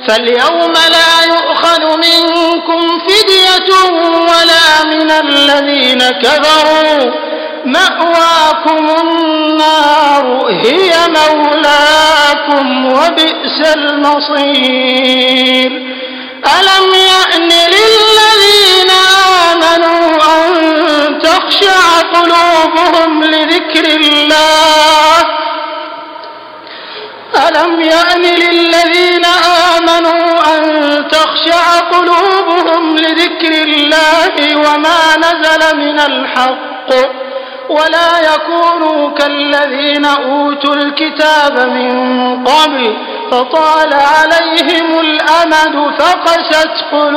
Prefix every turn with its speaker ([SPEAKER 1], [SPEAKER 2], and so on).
[SPEAKER 1] فاليوم لا يؤخذ منكم فدية ولا من الذين كفروا مأواكم النار هي مولاكم وبئس المصير ألم يأن للذين آمنوا أن تخشع قلوبهم لذكر الله ألم يأن للذين آمنوا أن تخشع قلوبهم لذكر الله وما نزل من الحق ولا يكونوا كالذين أوتوا الكتاب من قبل فطال عليهم الأمد فقست قلوبهم